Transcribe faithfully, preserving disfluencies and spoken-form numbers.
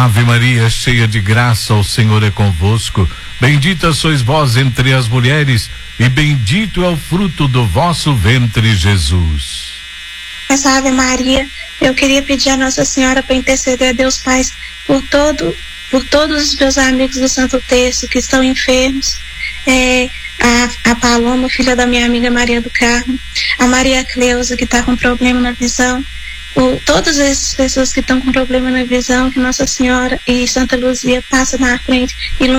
Ave Maria, cheia de graça, o Senhor é convosco. Bendita sois vós entre as mulheres, e bendito é o fruto do vosso ventre, Jesus. Essa Ave Maria, eu queria pedir a Nossa Senhora para interceder a Deus Pai por todo, por todos os meus amigos do Santo Terço que estão enfermos, é, a, a Paloma, filha da minha amiga Maria do Carmo, a Maria Cleusa, que está com problema na visão, o, todas essas pessoas que estão com problema na visão, que Nossa Senhora e Santa Luzia passam na frente e